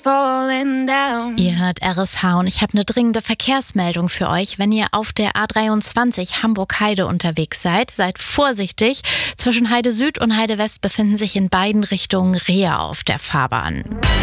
falling down. Ihr hört RSH und ich habe eine dringende Verkehrsmeldung für euch. Wenn ihr auf der A23 Hamburg-Heide unterwegs seid, seid vorsichtig. Zwischen Heide Süd und Heide West befinden sich in beiden Richtungen Rehe auf der Fahrbahn.